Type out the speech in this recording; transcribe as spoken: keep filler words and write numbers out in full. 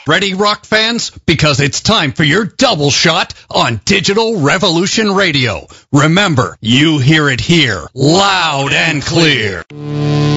Ready, rock fans? Because it's time for your double shot on Digital Revolution Radio. Remember, you hear it here, loud and clear.